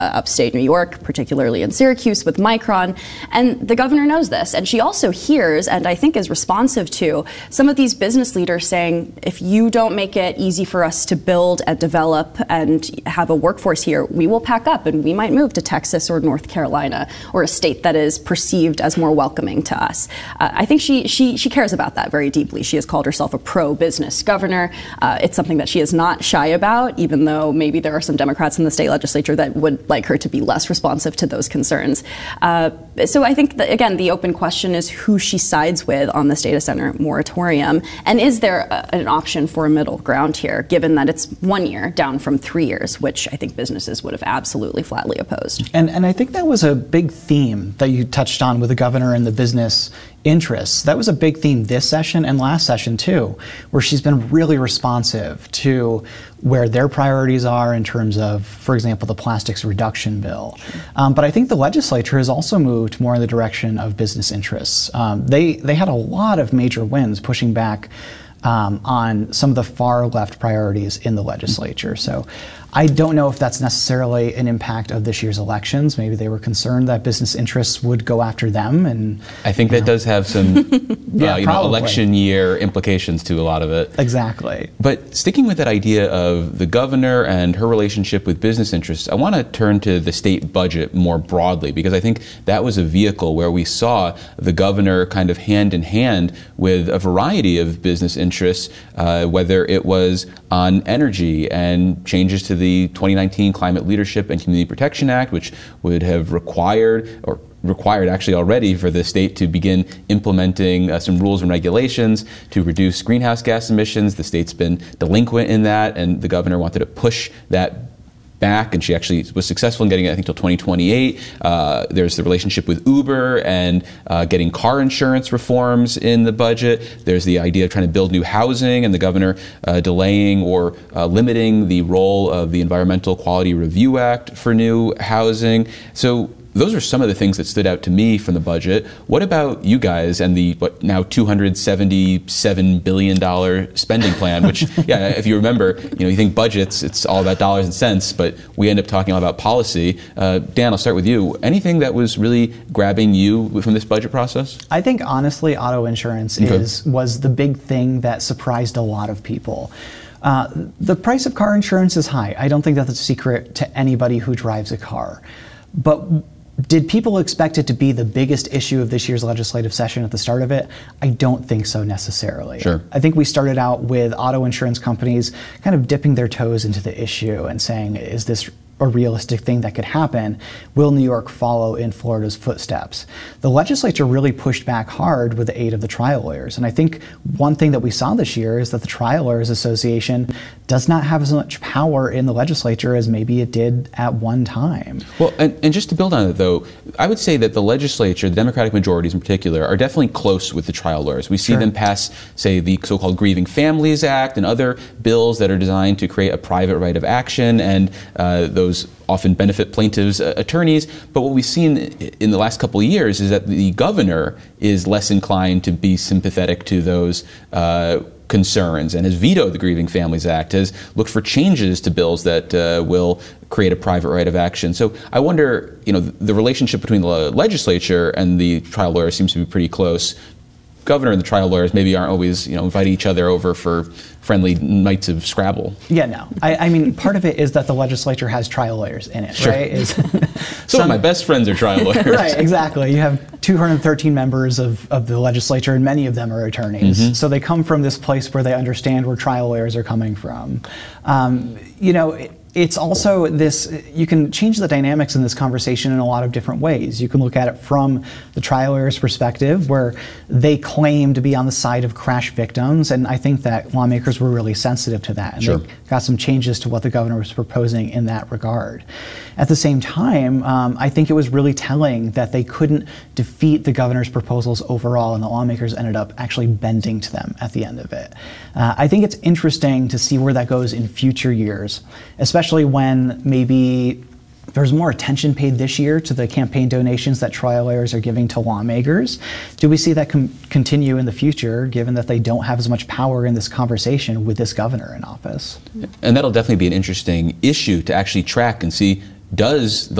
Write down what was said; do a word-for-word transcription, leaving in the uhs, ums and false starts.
upstate New York, particularly in Syracuse with Micron. And the governor knows this. And she also hears, and I think is responsive to, some of these business leaders saying, if you don't make it easy for us to build and develop and have a workforce here, we will pack up and we might move to Texas or North Carolina, or a state that is perceived as more welcoming to us. Uh, I think she, she, she cares about that very deeply. She has called herself a pro-business governor. Uh, it's something that she is not shy about, even though maybe there are some Democrats in the state legislature that would like her to be less responsive to those concerns. Uh, so I think, that, again, the open question is who she sides with on this data center moratorium, and is there a, an option for a middle ground here, given that it's one year down from three years, which I think businesses would have absolutely flatly opposed. And, and I think that was a big theme that you touched on with the governor and the business interests. That was a big theme this session and last session too, where she's been really responsive to where their priorities are in terms of, for example, the plastics reduction bill. Um, but I think the legislature has also moved more in the direction of business interests. Um, they, they had a lot of major wins pushing back um, on some of the far left priorities in the legislature. So I don't know if that's necessarily an impact of this year's elections. Maybe they were concerned that business interests would go after them. And I think that know. does have some yeah, uh, you know, election year implications to a lot of it. Exactly. But sticking with that idea of the governor and her relationship with business interests, I want to turn to the state budget more broadly, because I think that was a vehicle where we saw the governor kind of hand in hand with a variety of business interests, uh, whether it was on energy and changes to the twenty nineteen Climate Leadership and Community Protection Act, which would have required, or required actually already, for the state to begin implementing uh, some rules and regulations to reduce greenhouse gas emissions. The state's been delinquent in that, and the governor wanted to push that back, and she actually was successful in getting it, I think, till twenty twenty-eight. Uh, there's the relationship with Uber and uh, getting car insurance reforms in the budget. There's the idea of trying to build new housing, and the governor uh, delaying or uh, limiting the role of the Environmental Quality Review Act for new housing. So those are some of the things that stood out to me from the budget. What about you guys and the what now two hundred seventy-seven billion dollars spending plan, which, yeah, if you remember, you know, you think budgets, it's all about dollars and cents, but we end up talking all about policy. Uh, Dan, I'll start with you. Anything that was really grabbing you from this budget process? I think, honestly, auto insurance okay. is was the big thing that surprised a lot of people. Uh, the price of car insurance is high. I don't think that's a secret to anybody who drives a car. But did people expect it to be the biggest issue of this year's legislative session at the start of it? I don't think so necessarily. Sure. I think we started out with auto insurance companies kind of dipping their toes into the issue and saying, is this a realistic thing that could happen? Will New York follow in Florida's footsteps? The legislature really pushed back hard with the aid of the trial lawyers. And I think one thing that we saw this year is that the Trial Lawyers Association does not have as much power in the legislature as maybe it did at one time. Well, and, and just to build on it, though, I would say that the legislature, the Democratic majorities in particular, are definitely close with the trial lawyers. We see Sure. them pass, say, the so-called Grieving Families Act and other bills that are designed to create a private right of action, and uh, those often benefit plaintiffs' uh, attorneys. But what we've seen in the last couple of years is that the governor is less inclined to be sympathetic to those uh, concerns and has vetoed the Grieving Families Act, has looked for changes to bills that uh, will create a private right of action. So I wonder, you know, the relationship between the legislature and the trial lawyers seems to be pretty close. Governor and the trial lawyers maybe aren't always, you know, inviting each other over for friendly nights of Scrabble. Yeah, no. I, I mean, part of it is that the legislature has trial lawyers in it, sure. right? Is some, some of my best friends are trial lawyers. Right, exactly. You have two hundred thirteen members of, of the legislature, and many of them are attorneys. Mm-hmm. So they come from this place where they understand where trial lawyers are coming from. Um, you know, it, It's also this, you can change the dynamics in this conversation in a lot of different ways. You can look at it from the trial lawyer's perspective, where they claim to be on the side of crash victims, and I think that lawmakers were really sensitive to that, and sure. they got some changes to what the governor was proposing in that regard. At the same time, um, I think it was really telling that they couldn't defeat the governor's proposals overall, and the lawmakers ended up actually bending to them at the end of it. Uh, I think it's interesting to see where that goes in future years, especially when maybe there's more attention paid this year to the campaign donations that trial lawyers are giving to lawmakers. Do we see that com- continue in the future, given that they don't have as much power in this conversation with this governor in office? And that'll definitely be an interesting issue to actually track and see does the